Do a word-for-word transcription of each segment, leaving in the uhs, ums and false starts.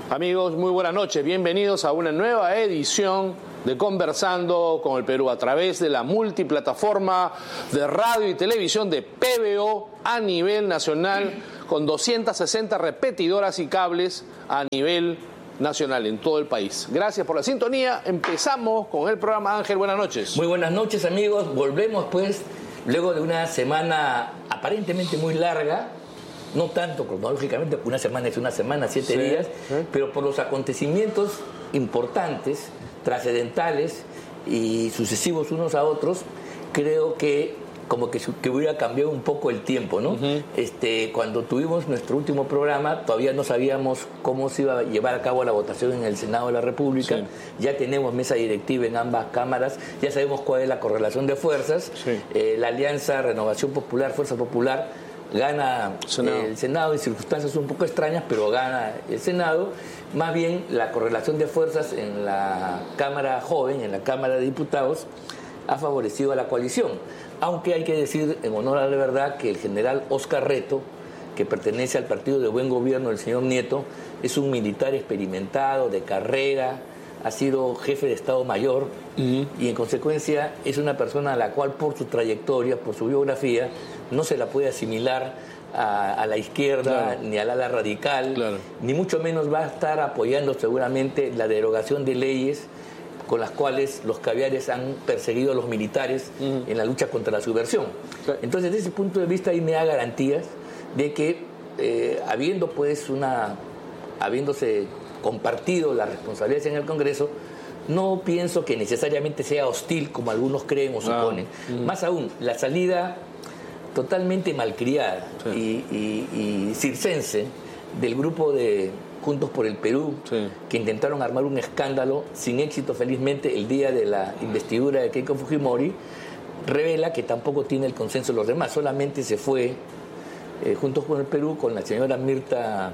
Amigos, muy buenas noches. Bienvenidos a una nueva edición de Conversando con el Perú a través de la multiplataforma de radio y televisión de P B O a nivel nacional, con doscientas sesenta repetidoras y cables a nivel nacional en todo el país. Gracias por la sintonía. Empezamos con el programa. Ángel, buenas noches. Muy buenas noches, amigos. Volvemos pues luego de una semana aparentemente muy larga. No tanto cronológicamente, porque una semana es una semana, siete sí, días, ¿eh? Pero por los acontecimientos importantes, trascendentales y sucesivos unos a otros, creo que como que, que hubiera cambiado un poco el tiempo, ¿no? Uh-huh. Este, cuando tuvimos nuestro último programa, todavía no sabíamos cómo se iba a llevar a cabo la votación en el Senado de la República. Sí. Ya tenemos mesa directiva en ambas cámaras, ya sabemos cuál es la correlación de fuerzas. Sí. Eh, la alianza Renovación Popular, Fuerza Popular, gana Senado. El Senado en circunstancias un poco extrañas, pero gana el Senado. Más bien la correlación de fuerzas en la Cámara Joven, en la Cámara de Diputados, ha favorecido a la coalición. Aunque hay que decir, en honor a la verdad, que el general Oscar Reto, que pertenece al partido de buen gobierno del señor Nieto, es un militar experimentado, de carrera, ha sido jefe de Estado Mayor, uh-huh. y en consecuencia es una persona a la cual por su trayectoria, por su biografía, no se la puede asimilar a, a la izquierda, claro. ni al ala radical, claro. ni mucho menos va a estar apoyando seguramente la derogación de leyes con las cuales los caviares han perseguido a los militares uh-huh. en la lucha contra la subversión. Claro. Entonces, desde ese punto de vista, ahí me da garantías de que, eh, habiendo pues una, habiéndose compartido las responsabilidades en el Congreso, no pienso que necesariamente sea hostil como algunos creen o suponen. Ah, uh-huh. Más aún, la salida totalmente malcriada sí. y, y, y circense del grupo de Juntos por el Perú, sí. que intentaron armar un escándalo sin éxito, felizmente, el día de la investidura de Keiko Fujimori, revela que tampoco tiene el consenso de los demás. Solamente se fue eh, Juntos por el Perú con la señora Mirta,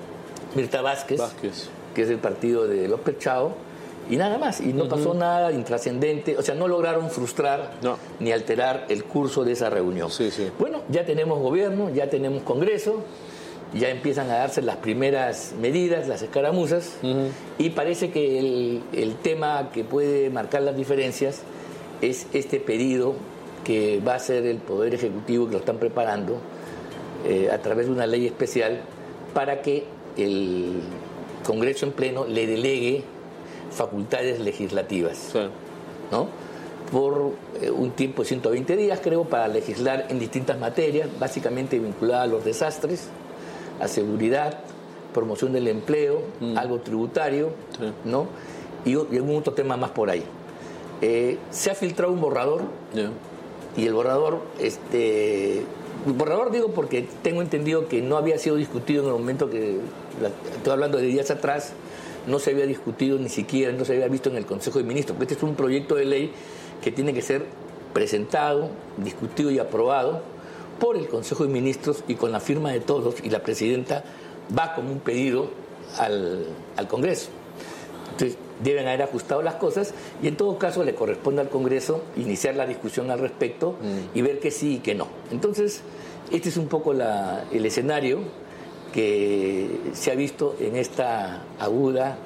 Mirta Vázquez, Vázquez, que es del partido de López Chao, y nada más, y no uh-huh. pasó nada intrascendente, o sea, no lograron frustrar no. ni alterar el curso de esa reunión. Sí, sí. Bueno, ya tenemos gobierno, ya tenemos Congreso, ya empiezan a darse las primeras medidas, las escaramuzas, uh-huh. y parece que el, el tema que puede marcar las diferencias es este pedido que va a hacer el Poder Ejecutivo, que lo están preparando, eh, a través de una ley especial, para que el Congreso en pleno le delegue facultades legislativas, sí. ¿no? Por eh, un tiempo de ciento veinte días, creo, para legislar en distintas materias, básicamente vinculadas a los desastres, a seguridad, promoción del empleo, mm. algo tributario, sí. ¿no? Y, y algún otro tema más por ahí. Eh, se ha filtrado un borrador, yeah. y el borrador, este, el borrador digo porque tengo entendido que no había sido discutido en el momento que, la, estoy hablando de días atrás, no se había discutido ni siquiera, no se había visto en el Consejo de Ministros, porque este es un proyecto de ley que tiene que ser presentado, discutido y aprobado por el Consejo de Ministros y con la firma de todos, y la presidenta va como un pedido al, al Congreso. Entonces, deben haber ajustado las cosas y en todo caso le corresponde al Congreso iniciar la discusión al respecto mm. y ver que sí y que no. Entonces, este es un poco la, el escenario que se ha visto en esta aguda,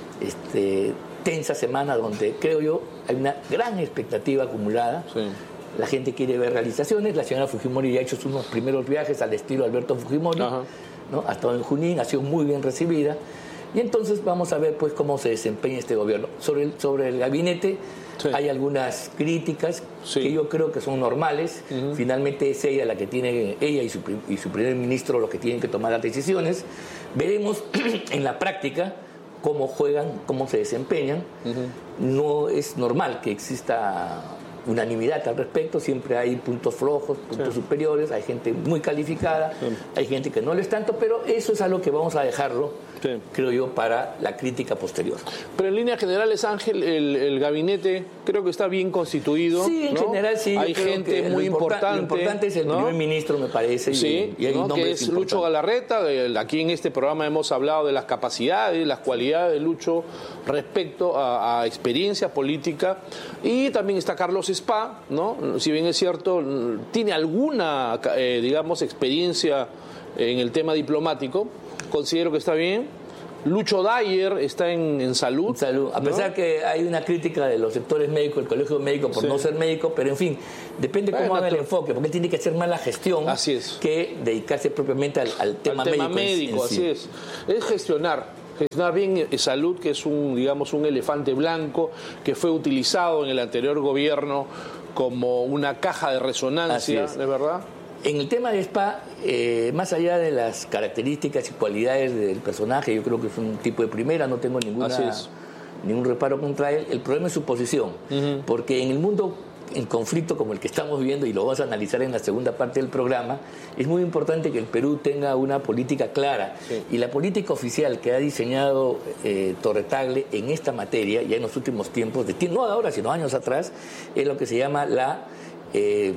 este, tensa semana donde creo yo hay una gran expectativa acumulada. Sí. La gente quiere ver realizaciones. La señora Fujimori ya ha hecho unos primeros viajes al estilo Alberto Fujimori, ¿no? Ha estado en Junín, ha sido muy bien recibida. Y entonces vamos a ver pues cómo se desempeña este gobierno. Sobre el, sobre el gabinete sí. hay algunas críticas sí. que yo creo que son normales. Uh-huh. Finalmente es ella la que tiene, ella y su, y su primer ministro los que tienen que tomar las decisiones. Veremos en la práctica cómo juegan, cómo se desempeñan. Uh-huh. No es normal que exista unanimidad al respecto, siempre hay puntos flojos, puntos sí. superiores, hay gente muy calificada, sí. hay gente que no lo es tanto, pero eso es algo que vamos a dejarlo, sí. creo yo, para la crítica posterior. Pero en líneas generales, Ángel, el, el gabinete creo que está bien constituido. Sí, en ¿no? general sí. Hay gente muy lo importante. Lo importante es el ¿no? primer ministro, me parece, sí, y, y hay ¿no? nombres que es importantes. Lucho Galarreta. Aquí en este programa hemos hablado de las capacidades, las cualidades de Lucho respecto a, a experiencia política. Y también está Carlos Spa, ¿no? Si bien es cierto, tiene alguna, eh, digamos, experiencia en el tema diplomático, considero que está bien. Lucho Dyer está en, en salud. Salud. A pesar ¿no? que hay una crítica de los sectores médicos, el colegio médico por sí. no ser médico, pero en fin, depende cómo bueno, haga el enfoque, porque tiene que hacer más la gestión así es. que dedicarse propiamente al, al tema al médico. Tema médico, en, en así sí. es. Es gestionar. Gestionar bien salud, que es un, digamos, un elefante blanco que fue utilizado en el anterior gobierno como una caja de resonancia, ¿de verdad? En el tema de Spa, eh, más allá de las características y cualidades del personaje, yo creo que es un tipo de primera, no tengo ninguna, ningún reparo contra él. El problema es su posición, uh-huh. porque en el mundo en conflicto como el que estamos viviendo, y lo vamos a analizar en la segunda parte del programa, es muy importante que el Perú tenga una política clara. Sí. Y la política oficial que ha diseñado eh, Torre Tagle en esta materia, ya en los últimos tiempos, de, no ahora, sino años atrás, es lo que se llama la... Eh,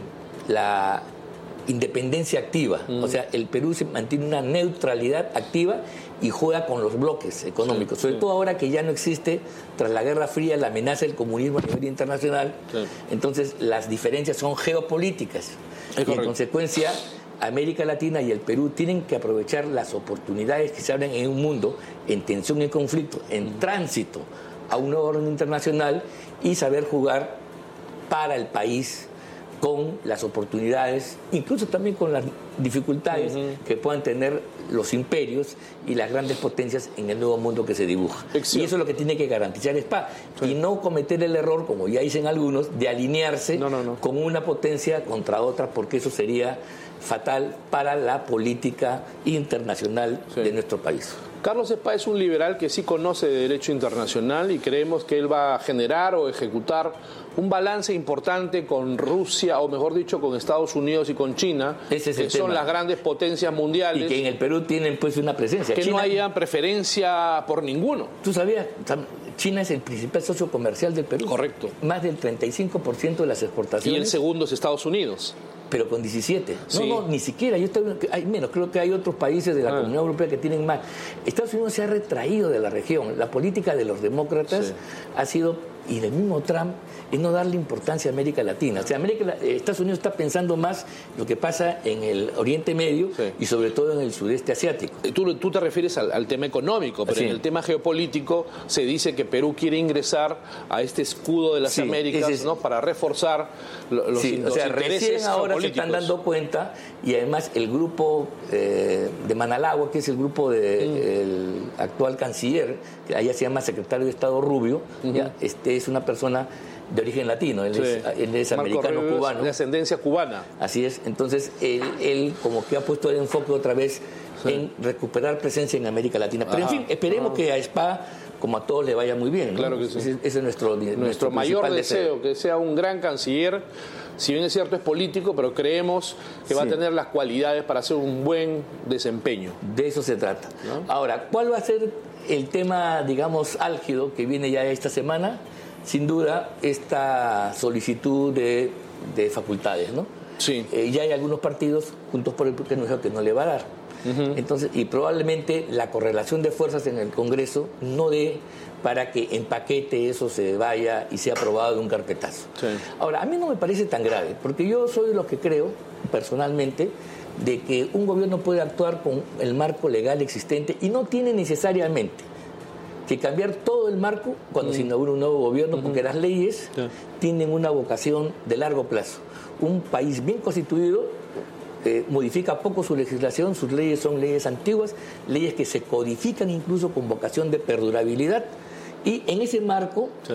la independencia activa, mm. o sea, el Perú se mantiene una neutralidad activa y juega con los bloques económicos, sí, sobre sí. todo ahora que ya no existe, tras la Guerra Fría, la amenaza del comunismo a nivel internacional, sí. entonces las diferencias son geopolíticas, es y en consecuencia América Latina y el Perú tienen que aprovechar las oportunidades que se abren en un mundo en tensión y conflicto, en tránsito a un nuevo orden internacional, y saber jugar para el país con las oportunidades, incluso también con las dificultades uh-huh. que puedan tener los imperios y las grandes potencias en el nuevo mundo que se dibuja. Exacto. Y eso es lo que tiene que garantizar Spa. Sí. Y no cometer el error, como ya dicen algunos, de alinearse no, no, no. con una potencia contra otra, porque eso sería fatal para la política internacional sí. de nuestro país. Carlos Spa es un liberal que sí conoce de derecho internacional y creemos que él va a generar o ejecutar un balance importante con Rusia, o mejor dicho, con Estados Unidos y con China, Ese es que el son tema. las grandes potencias mundiales. Y que en el Perú tienen pues una presencia. Que China, no haya preferencia por ninguno. ¿Tú sabías? China es el principal socio comercial del Perú. Correcto. Más del treinta y cinco por ciento de las exportaciones. Y el segundo es Estados Unidos. Pero con diecisiete. No, sí. no, ni siquiera. Yo estoy, hay menos. Creo que hay otros países de la ah. Comunidad Europea que tienen más. Estados Unidos se ha retraído de la región. La política de los demócratas sí. ha sido, y del mismo Trump, es no darle importancia a América Latina. O sea, América, Estados Unidos está pensando más lo que pasa en el Oriente Medio sí. y sobre todo en el sudeste asiático. Tú, tú te refieres al, al tema económico, pero sí. en el tema geopolítico se dice que Perú quiere ingresar a este escudo de las sí, Américas, es, ¿no? Para reforzar los, sí, los o sea, intereses recién ahora geopolíticos. Se están dando cuenta, y además el grupo eh, de Manalagua, que es el grupo del mm. actual canciller, que allá se llama secretario de Estado Rubio, uh-huh. ya, este es una persona de origen latino, él, sí. es, él es americano-cubano. De ascendencia cubana. Así es, entonces él, él como que ha puesto el enfoque otra vez sí. en recuperar presencia en América Latina. Pero ajá, en fin, esperemos ajá. que a Spa, como a todos, le vaya muy bien, ¿no? Claro que sí. Ese, ese es nuestro, nuestro, nuestro mayor deseo, deseo, que sea un gran canciller. Si bien es cierto, es político, pero creemos que sí. va a tener las cualidades para hacer un buen desempeño. De eso se trata. ¿No? Ahora, ¿cuál va a ser el tema, digamos, álgido que viene ya esta semana? Sin duda, esta solicitud de, de facultades, ¿no? Sí. Eh, ya hay algunos partidos, Juntos por el Perú, que no dijeron que no le va a dar. Uh-huh. Entonces, y probablemente la correlación de fuerzas en el Congreso no dé para que en paquete eso se vaya y sea aprobado de un carpetazo. Sí. Ahora, a mí no me parece tan grave, porque yo soy de los que creo, personalmente, de que un gobierno puede actuar con el marco legal existente y no tiene necesariamente que cambiar todo el marco cuando mm. se inaugura un nuevo gobierno, mm-hmm. porque las leyes sí. tienen una vocación de largo plazo. Un país bien constituido eh, modifica poco su legislación, sus leyes son leyes antiguas, leyes que se codifican incluso con vocación de perdurabilidad, y en ese marco sí.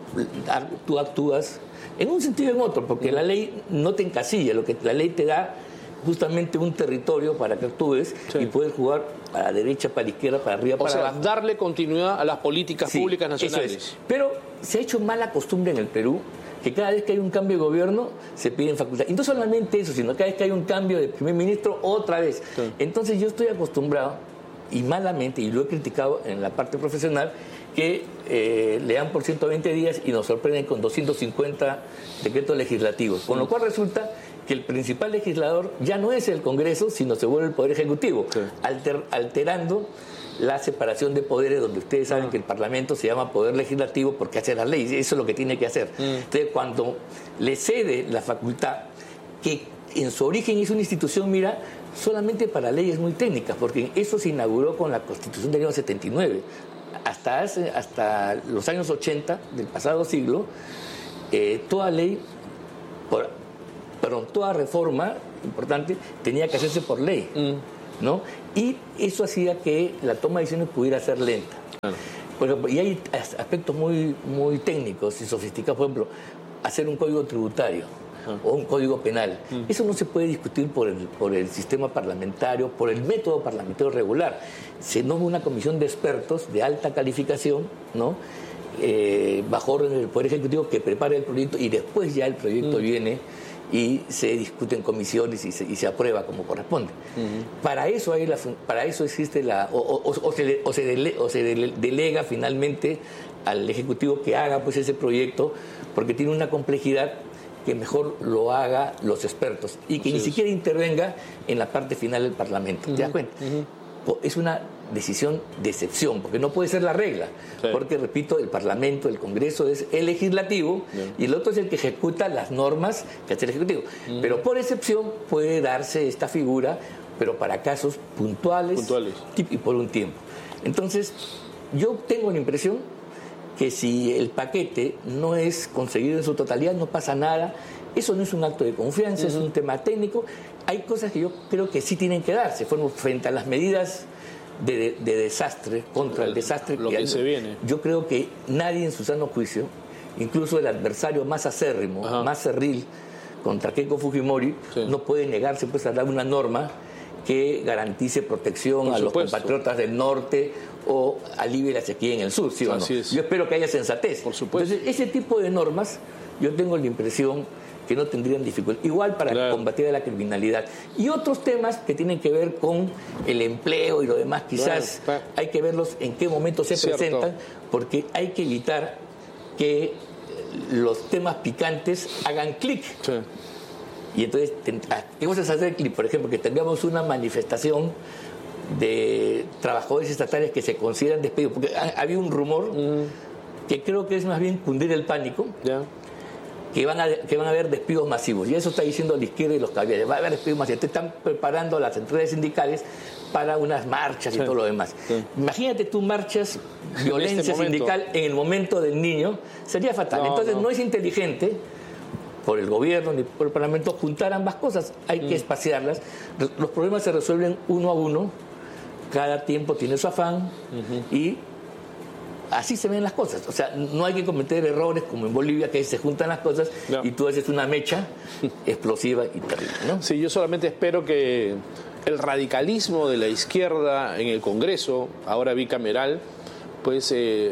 tú actúas en un sentido y en otro, porque mm. la ley no te encasilla, lo que la ley te da justamente un territorio para que actúes sí. y puedes jugar para la derecha, para la izquierda, para arriba, o para sea, abajo. Darle continuidad a las políticas sí, públicas nacionales. Eso es. Pero se ha hecho mala costumbre en el Perú que cada vez que hay un cambio de gobierno se piden facultades. Y no solamente eso, sino cada vez que hay un cambio de primer ministro, otra vez. Sí. Entonces yo estoy acostumbrado, y malamente, y lo he criticado en la parte profesional, que eh, le dan por ciento veinte días y nos sorprenden con doscientos cincuenta decretos legislativos. Con lo cual resulta que el principal legislador ya no es el Congreso, sino se vuelve el Poder Ejecutivo, sí. alter, alterando la separación de poderes, donde ustedes saben ah. que el Parlamento se llama Poder Legislativo porque hace las leyes, eso es lo que tiene que hacer. Mm. Entonces, cuando le cede la facultad, que en su origen es una institución, mira, solamente para leyes muy técnicas, porque eso se inauguró con la Constitución del año setenta y nueve. Hasta, hace, hasta los años ochenta del pasado siglo, eh, toda ley, por, perdón, toda reforma importante tenía que hacerse por ley, mm. ¿no? Y eso hacía que la toma de decisiones pudiera ser lenta. Claro. Por ejemplo, y hay aspectos muy, muy técnicos y sofisticados, por ejemplo, hacer un código tributario o un código penal. Mm. Eso no se puede discutir por el, por el sistema parlamentario, por el método parlamentario regular. Se nombra una comisión de expertos de alta calificación, ¿no? Eh, bajo orden del Poder Ejecutivo, que prepara el proyecto y después ya el proyecto mm. viene y se discute en comisiones y se, y se aprueba como corresponde. Mm-hmm. Para eso hay la, para eso existe la o, o, o, se, o, se, dele, o se dele, delega finalmente al Ejecutivo que haga pues ese proyecto, porque tiene una complejidad que mejor lo haga los expertos y que Así ni es. siquiera intervenga en la parte final del Parlamento. Uh-huh. ¿Te das cuenta? Uh-huh. Es una decisión de excepción, porque no puede ser la regla, sí. porque, repito, el Parlamento, el Congreso es el legislativo Bien. y el otro es el que ejecuta las normas que hace el Ejecutivo. Uh-huh. Pero por excepción puede darse esta figura, pero para casos puntuales, puntuales. y por un tiempo. Entonces, yo tengo la impresión que si el paquete no es conseguido en su totalidad, no pasa nada. Eso no es un acto de confianza, uh-huh. es un tema técnico. Hay cosas que yo creo que sí tienen que darse. Fueron frente a las medidas de, de, de desastre, contra el, el desastre lo que, que se viene. Yo creo que nadie en su sano juicio, incluso el adversario más acérrimo, uh-huh. más cerril, contra Keiko Fujimori, sí. no puede negarse pues, a dar una norma que garantice protección Por a supuesto. los compatriotas del norte o alivie la sequía en el sur, ¿sí o no? Es. Yo espero que haya sensatez. Por supuesto. Entonces, ese tipo de normas, yo tengo la impresión que no tendrían dificultad. Igual para claro. combatir la criminalidad. Y otros temas que tienen que ver con el empleo y lo demás, quizás claro. hay que verlos en qué momento se Cierto. presentan, porque hay que evitar que los temas picantes hagan clic. Sí. Y entonces, ¿qué cosas hacer clic? Por ejemplo, que tengamos una manifestación de trabajadores estatales que se consideran despedidos, porque ha, había un rumor mm. que creo que es más bien cundir el pánico, yeah. que, van a, que van a haber despidos masivos, y eso está diciendo la izquierda y los caballeros, va a haber despidos masivos, te están preparando las centrales sindicales para unas marchas sí. y todo lo demás. Sí. Imagínate tú marchas, violencia en este sindical en el momento del niño, sería fatal. No, Entonces no. no es inteligente por el gobierno ni por el Parlamento juntar ambas cosas, hay mm. que espaciarlas. Los problemas se resuelven uno a uno, cada tiempo tiene su afán uh-huh. y así se ven las cosas. O sea, no hay que cometer errores como en Bolivia, que se juntan las cosas no. y tú haces una mecha explosiva y terrible, ¿no? Sí, yo solamente espero que el radicalismo de la izquierda en el Congreso, ahora bicameral, pues eh,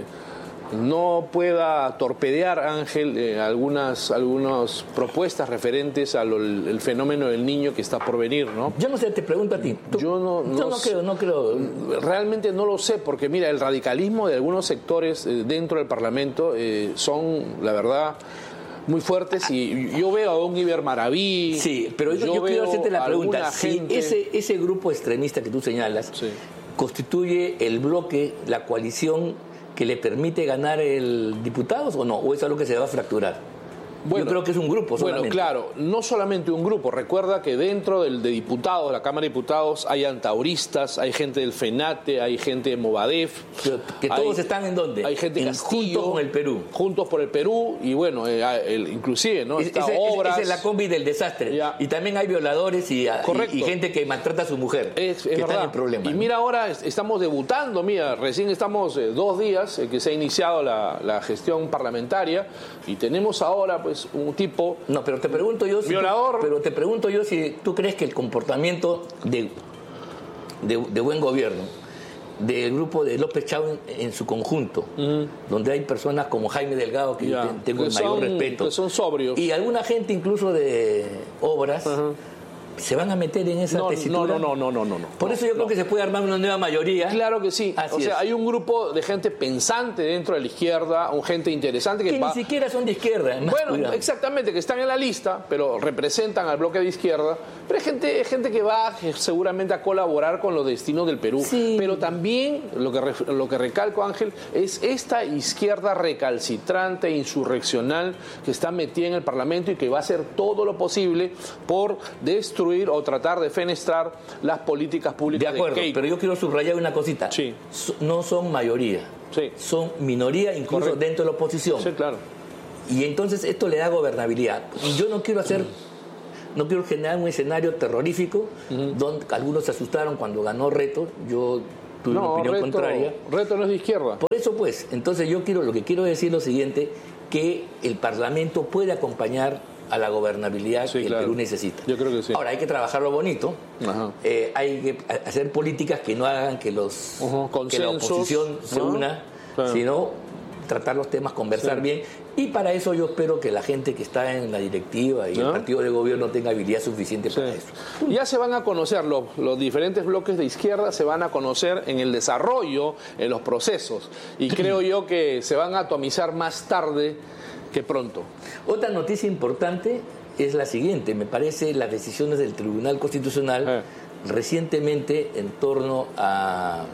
no pueda torpedear, Ángel, eh, algunas, algunas propuestas referentes al el fenómeno del niño que está por venir, ¿no? Yo no sé, te pregunto a ti. ¿Tú? Yo no, no, Yo no creo, no creo. Realmente no lo sé, porque mira, el radicalismo de algunos sectores eh, dentro del Parlamento eh, son, la verdad, muy fuertes, y yo veo a don Iber Maraví. Sí, pero yo, yo, yo quiero hacerte la pregunta. Si gente... ese, ese grupo extremista que tú señalas sí. constituye el bloque, la coalición que le permite ganar el diputados o no, o es algo que se va a fracturar. Bueno, yo creo que es un grupo solamente. Bueno, claro, no solamente un grupo. Recuerda que dentro del de diputados, la Cámara de Diputados, hay antauristas, hay gente del FENATE, hay gente de Movadef. Pero que todos hay, están en dónde? Hay gente de Castillo. Juntos con el Perú. Juntos por el Perú, y bueno, eh, el, inclusive, ¿no? Está ese, obras. Esa es la combi del desastre. Ya. Y también hay violadores y, y, y gente que maltrata a su mujer. Es, es que verdad. Están en problema. Y ¿no? mira, ahora estamos debutando, mira, recién estamos eh, dos días eh, que se ha iniciado la, la gestión parlamentaria, y tenemos ahora pues un tipo No, pero te pregunto yo si violador. Tú, pero te pregunto yo si tú crees que el comportamiento de, de, de buen gobierno del grupo de López Chau en, en su conjunto, uh-huh. donde hay personas como Jaime Delgado, que yeah. yo tengo que el mayor son, respeto, que son sobrios, y alguna gente incluso de obras, uh-huh. se van a meter en esa no, tesitura. No, no, no, no, no, no. Por no, eso yo no. creo que se puede armar una nueva mayoría. Claro que sí. Así o sea, es. hay un grupo de gente pensante dentro de la izquierda, un gente interesante que, que va... ni siquiera son de izquierda. Bueno, cuidado. exactamente, que están en la lista, pero representan al bloque de izquierda. Pero hay gente, hay gente que va seguramente a colaborar con los destinos del Perú. Sí. Pero también lo que, lo que recalco, Ángel, es esta izquierda recalcitrante, insurreccional, que está metida en el Parlamento y que va a hacer todo lo posible por destruir destruir o tratar de fenestrar las políticas públicas de acuerdo, de Keiko. Pero yo quiero subrayar una cosita. Sí. No son mayoría, sí. son minoría incluso Correcto. dentro de la oposición. Sí, claro. Y entonces esto le da gobernabilidad. Y yo no quiero hacer, no quiero generar un escenario terrorífico, uh-huh. donde algunos se asustaron cuando ganó Reto. Yo tuve no, una opinión Reto, contraria. Reto no es de izquierda. Por eso pues, entonces yo quiero, lo que quiero decir es lo siguiente, que el Parlamento puede acompañar a la gobernabilidad sí, que claro. el Perú necesita. Yo creo que sí. Ahora hay que trabajarlo bonito, eh, hay que hacer políticas que no hagan que los uh-huh. que la oposición se ¿no? una, claro. sino tratar los temas, conversar sí. bien, y para eso yo espero que la gente que está en la directiva y ¿no? el partido de gobierno tenga habilidad suficiente sí. para eso. Ya se van a conocer los, los diferentes bloques de izquierda, se van a conocer en el desarrollo, en los procesos, y creo yo que se van a atomizar más tarde que pronto. Otra noticia importante es la siguiente, me parece las decisiones del Tribunal Constitucional eh. recientemente en torno a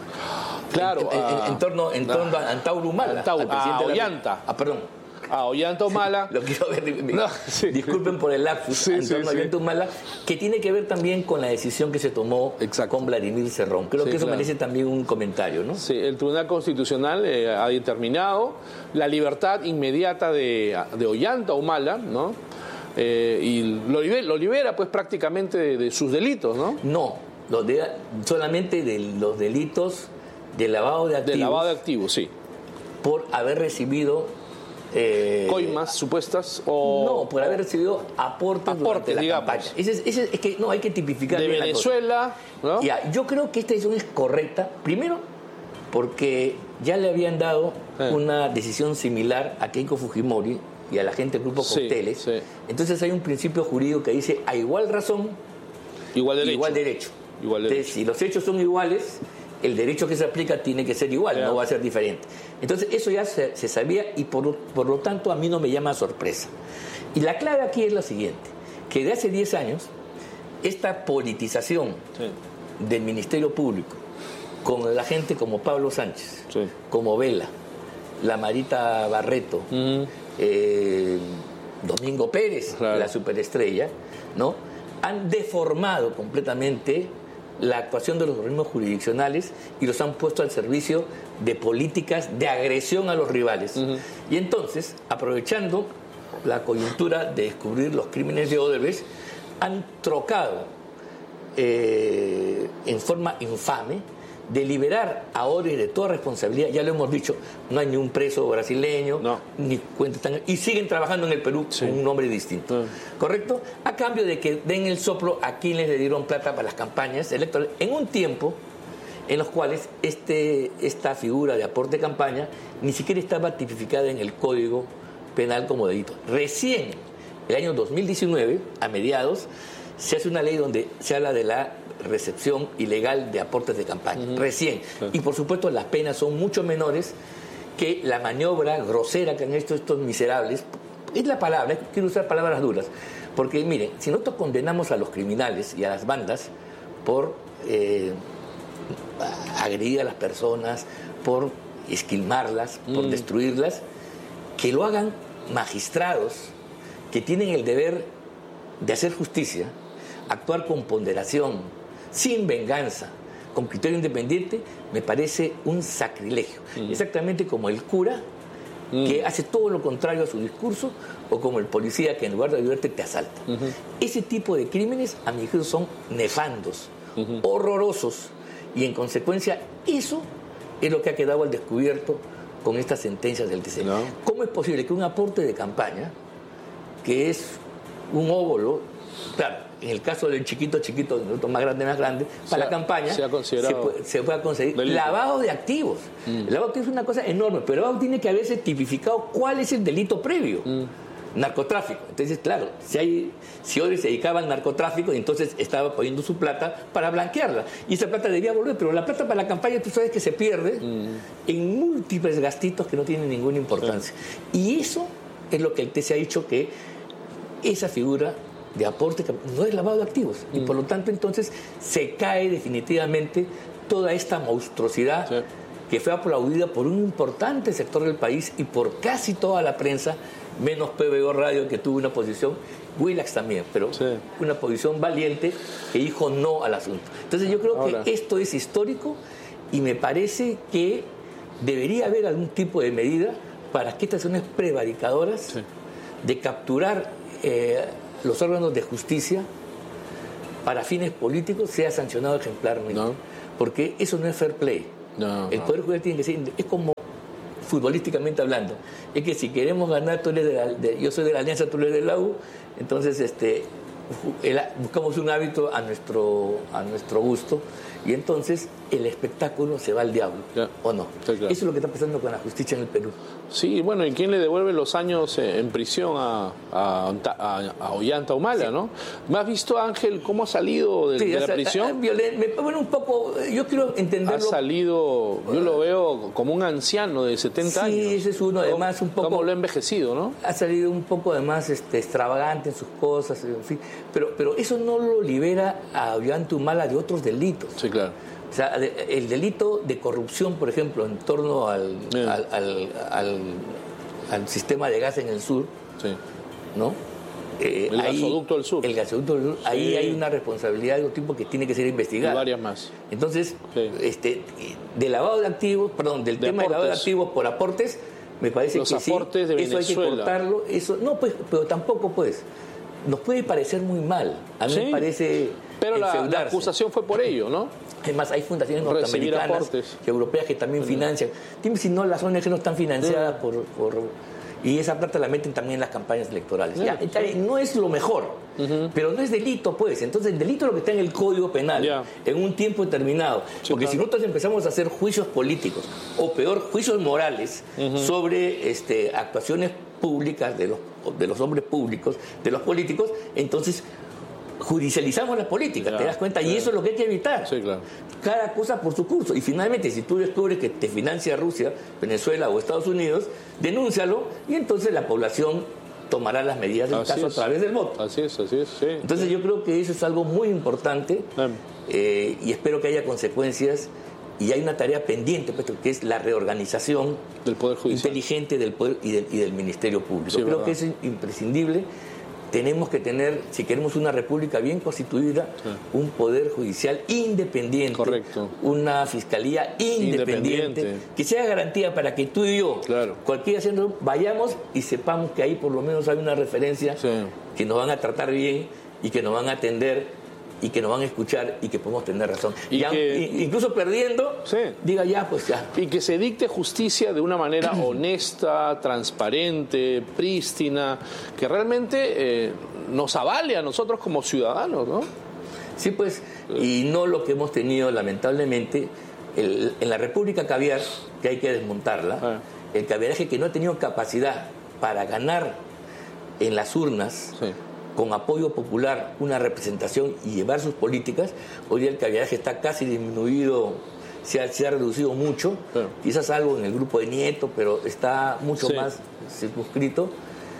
claro en, en, a, en, en torno en torno a Antauro Humala, Antauro, a Ollanta. La, ah, perdón. A Ollanta Humala. Lo quiero ver. No, sí. Disculpen por el lapsus. Sí, en torno sí, a Ollanta sí. Humala, que tiene que ver también con la decisión que se tomó Exacto. con Vladimir Cerrón. Creo sí, que eso claro. merece también un comentario, ¿no? Sí, el Tribunal Constitucional eh, ha determinado la libertad inmediata de, de Ollanta Humala, ¿no? Eh, y lo libera, lo libera pues prácticamente de, de sus delitos, ¿no? No, lo de, solamente de los delitos de lavado de activos. De lavado de activos, sí. Por haber recibido eh, coimas supuestas o no, por haber recibido aportes, aportes durante la digamos. campaña. Ese es, ese es que no hay que tipificar de bien Venezuela, la cosa. ¿No? Ya, yo creo que esta decisión es correcta. Primero, porque ya le habían dado eh. una decisión similar a Keiko Fujimori y a la gente del grupo sí, Cócteles. Sí. Entonces hay un principio jurídico que dice a igual razón, igual derecho. Igual derecho. Igual derecho. Entonces, si los hechos son iguales, el derecho que se aplica tiene que ser igual, claro. no va a ser diferente. Entonces eso ya se, se sabía y por, por lo tanto a mí no me llama sorpresa. Y la clave aquí es la siguiente, que de hace diez años esta politización sí. del Ministerio Público con la gente como Pablo Sánchez, sí. como Vela, la Marita Barreto, uh-huh. eh, Domingo Pérez, claro. la superestrella, ¿no? han deformado completamente la actuación de los organismos jurisdiccionales y los han puesto al servicio de políticas de agresión a los rivales. Uh-huh. Y entonces, aprovechando la coyuntura de descubrir los crímenes de Odebrecht, han trocado eh, en forma infame de liberar a Odebrecht de toda responsabilidad. Ya lo hemos dicho, no hay ni un preso brasileño, no. ni cuentas tan... y siguen trabajando en el Perú sí. con un nombre distinto. Sí. ¿Correcto? A cambio de que den el soplo a quienes le dieron plata para las campañas electorales, en un tiempo en los cuales este, esta figura de aporte de campaña ni siquiera estaba tipificada en el Código Penal como delito. Recién, el año dos mil diecinueve, a mediados, se hace una ley donde se habla de la recepción ilegal de aportes de campaña, uh-huh. recién. Sí. Y por supuesto las penas son mucho menores que la maniobra grosera que han hecho estos miserables. Es la palabra, quiero usar palabras duras, porque miren, si nosotros condenamos a los criminales y a las bandas por eh, agredir a las personas, por esquilmarlas, por mm. destruirlas, que lo hagan magistrados que tienen el deber de hacer justicia, actuar con ponderación, sin venganza, con criterio independiente, me parece un sacrilegio. Mm. Exactamente como el cura mm. que hace todo lo contrario a su discurso, o como el policía que en lugar de ayudarte te asalta. Uh-huh. Ese tipo de crímenes, a mi juicio, son nefandos, uh-huh. horrorosos, y en consecuencia eso es lo que ha quedado al descubierto con estas sentencias del T C. No. ¿Cómo es posible que un aporte de campaña, que es un óvulo, claro, en el caso del chiquito, chiquito, más grande, más grande, para se la campaña se, ha se, puede, se puede conseguir delito. Lavado de activos. Mm. El lavado de activos es una cosa enorme, pero el lavado tiene que haberse tipificado cuál es el delito previo. Mm. Narcotráfico. Entonces, claro, si hay, si Odebrecht se dedicaba al narcotráfico, entonces estaba poniendo su plata para blanquearla. Y esa plata debía volver, pero la plata para la campaña, tú sabes que se pierde mm. en múltiples gastitos que no tienen ninguna importancia. Sí. Y eso es lo que el T C ha dicho, que esa figura de aporte no es lavado de activos. Mm. Y por lo tanto, entonces, se cae definitivamente toda esta monstruosidad sí. que fue aplaudida por un importante sector del país y por casi toda la prensa, menos P B O Radio, que tuvo una posición Willax también, pero sí. una posición valiente que dijo no al asunto. Entonces yo creo Ahora. que esto es histórico y me parece que debería haber algún tipo de medida para que estas acciones prevaricadoras sí. de capturar eh, los órganos de justicia para fines políticos sea sancionado ejemplarmente. No. Porque eso no es fair play. No, el no. Poder Judicial tiene que ser... Es como futbolísticamente hablando. Es que si queremos ganar, tú eres de la, de, yo soy de la Alianza, tú eres de la U, entonces este, el, buscamos un hábito a nuestro, a nuestro gusto y entonces el espectáculo se va al diablo, ya. ¿o no? Sí, claro. Eso es lo que está pasando con la justicia en el Perú. Sí, bueno, ¿y quién le devuelve los años en prisión a, a, a, a Ollanta Humala, sí. ¿no? ¿Me has visto, Ángel, cómo ha salido de, sí, de la sea, prisión? Violen, me, bueno, un poco, yo quiero entenderlo. Ha salido, yo lo veo como un anciano de setenta sí, años. Sí, ese es uno, además un poco... Cómo lo ha envejecido, ¿no? Ha salido un poco, además, este, extravagante en sus cosas, en fin. Pero, pero eso no lo libera a Ollanta Humala de otros delitos. Sí, claro. O sea, el delito de corrupción, por ejemplo, en torno al, al, al, al, al sistema de gas en el sur, sí. ¿no? Eh, el ahí, gasoducto del sur. El gasoducto del sur, sí. Ahí hay una responsabilidad de un tipo que tiene que ser investigada. Y varias más. Entonces, sí. este, de lavado de activos, perdón, del de tema aportes. de lavado de activos por aportes, me parece Los que aportes sí, de eso hay que cortarlo. Eso, no, pues, pero tampoco, pues, nos puede parecer muy mal. A mí sí. me parece... Pero la, la acusación fue por ello, ¿no? Además, hay fundaciones norteamericanas y europeas que también sí. financian. Dime si no, las O N G no están financiadas sí. por, por... Y esa plata la meten también en las campañas electorales. Sí. Ya, no es lo mejor, uh-huh. pero no es delito, pues. Entonces, el delito es lo que está en el Código Penal, yeah. en un tiempo determinado. Sí, Porque claro. si nosotros empezamos a hacer juicios políticos, o peor, juicios morales, uh-huh. sobre este, actuaciones públicas de los, de los hombres públicos, de los políticos, entonces... judicializamos la política, claro, ¿te das cuenta? Claro. Y eso es lo que hay que evitar. Sí, claro. Cada cosa por su curso. Y finalmente, si tú descubres que te financia Rusia, Venezuela o Estados Unidos, denúncialo y entonces la población tomará las medidas del así caso es. a través del voto. Así es, así es, sí. Entonces sí. yo creo que eso es algo muy importante eh, y espero que haya consecuencias. Y hay una tarea pendiente, pues, que es la reorganización del Poder Judicial inteligente del Poder y del, y del Ministerio Público. Sí, creo verdad. que es imprescindible. Tenemos que tener, si queremos una república bien constituida, sí. un poder judicial independiente, correcto. Una fiscalía independiente, independiente, que sea garantía para que tú y yo, claro. cualquiera haciendo, vayamos y sepamos que ahí por lo menos hay una referencia sí. que nos van a tratar bien y que nos van a atender y que nos van a escuchar y que podemos tener razón. Y ya, que, incluso perdiendo, sí. diga ya, pues ya. Y que se dicte justicia de una manera honesta, transparente, prístina, que realmente eh, nos avale a nosotros como ciudadanos, ¿no? Sí, pues, y no lo que hemos tenido, lamentablemente, el, en la República Caviar, que hay que desmontarla, ah. el caviaraje que no ha tenido capacidad para ganar en las urnas, sí. con apoyo popular, una representación y llevar sus políticas. Hoy día el caviaraje está casi disminuido, se ha, se ha reducido mucho, sí. quizás algo en el grupo de Nieto, pero está mucho sí. más circunscrito.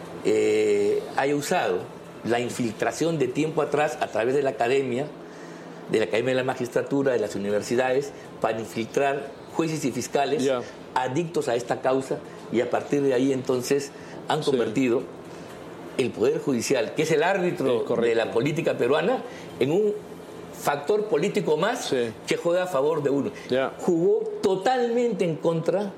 Eh, haya usado la infiltración de tiempo atrás a través de la academia, de la Academia de la Magistratura, de las universidades, para infiltrar jueces y fiscales yeah. adictos a esta causa, y a partir de ahí entonces han convertido sí. el Poder Judicial, que es el árbitro sí, de la política peruana, en un factor político más sí. que juega a favor de uno. Yeah. Jugó totalmente en contra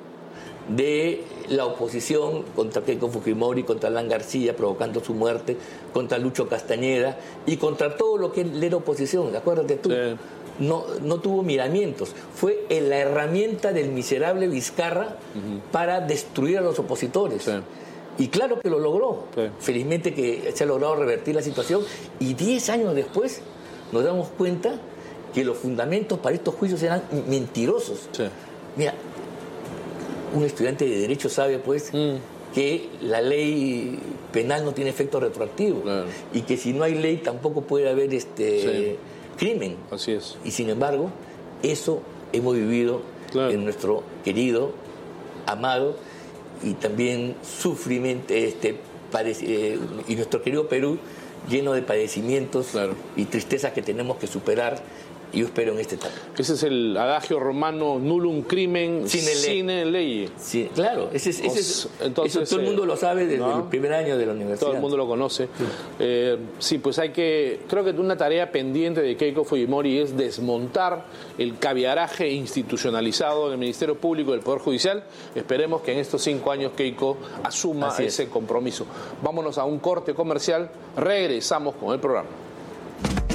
de la oposición, contra Keiko Fujimori, contra Alan García, provocando su muerte, contra Lucho Castañeda y contra todo lo que era oposición, acuérdate tú. Sí. No, no tuvo miramientos. Fue la herramienta del miserable Vizcarra uh-huh. para destruir a los opositores. Sí. Y claro que lo logró. Sí. Felizmente que se ha logrado revertir la situación. Y diez años después nos damos cuenta que los fundamentos para estos juicios eran mentirosos. Sí. Mira, un estudiante de Derecho sabe, pues, mm. que la ley penal no tiene efecto retroactivo. Claro. Y que si no hay ley tampoco puede haber este sí. crimen. Así es. Y sin embargo, eso hemos vivido claro. en nuestro querido, amado y también sufrimiento, este, padec- eh, y nuestro querido Perú, lleno de padecimientos claro. y tristezas que tenemos que superar. Y yo espero en esta etapa. Ese es el adagio romano, nullum crimen sine, sine lege. Sí, claro, ese es, ese es, Entonces, eso todo el mundo lo sabe desde ¿no? el primer año de la universidad. Todo el mundo lo conoce. Sí. Eh, sí, pues hay que, creo que una tarea pendiente de Keiko Fujimori es desmontar el caviaraje institucionalizado del Ministerio Público y del Poder Judicial. Esperemos que en estos cinco años Keiko asuma ese compromiso. Vámonos a un corte comercial, regresamos con el programa.